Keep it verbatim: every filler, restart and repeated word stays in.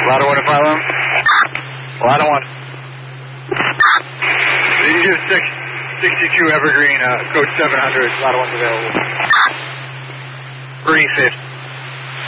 Lotto one to five one. Lotto one. Did you give six, sixty-two Evergreen, uh, code seven hundred, Lotto one's available. Green fifth.